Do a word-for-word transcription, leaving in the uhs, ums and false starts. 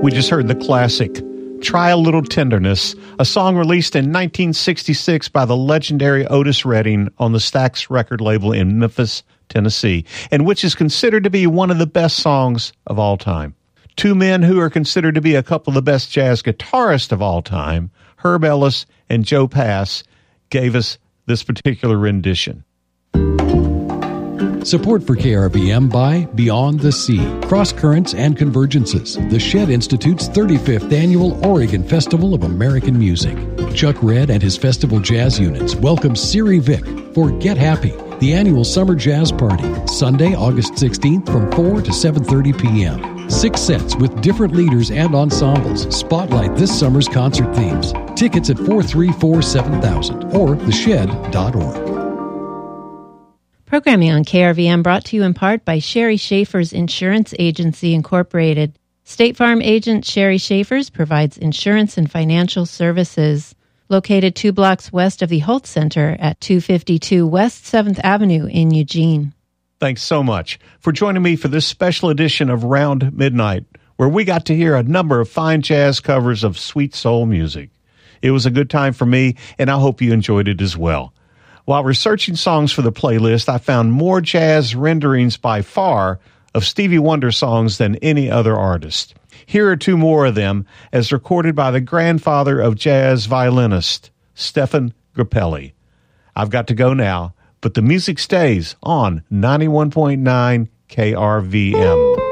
We just heard the classic Try a Little Tenderness, a song released in nineteen sixty-six by the legendary Otis Redding on the Stax record label in Memphis, Tennessee, and which is considered to be one of the best songs of all time. Two men who are considered to be a couple of the best jazz guitarists of all time, Herb Ellis and Joe Pass, gave us this particular rendition. Support for K R V M by Beyond the Sea, Cross Currents and Convergences, the Shed Institute's thirty-fifth Annual Oregon Festival of American Music. Chuck Red and his festival jazz units welcome Siri Vick for Get Happy, the annual summer jazz party, Sunday, August sixteenth from four to seven thirty p.m. Six sets with different leaders and ensembles spotlight this summer's concert themes. Tickets at four three four, seven thousand or the shed dot org. Programming on K R V M brought to you in part by Sherry Schaefer's Insurance Agency, Incorporated. State Farm agent Sherry Schaefer's provides insurance and financial services. Located two blocks west of the Holt Center at two fifty-two West seventh Avenue in Eugene. Thanks so much for joining me for this special edition of Round Midnight, where we got to hear a number of fine jazz covers of sweet soul music. It was a good time for me, and I hope you enjoyed it as well. While researching songs for the playlist, I found more jazz renderings by far of Stevie Wonder songs than any other artist. Here are two more of them, as recorded by the grandfather of jazz violinist, Stefan Grappelli. I've got to go now, but the music stays on ninety-one point nine K R V M.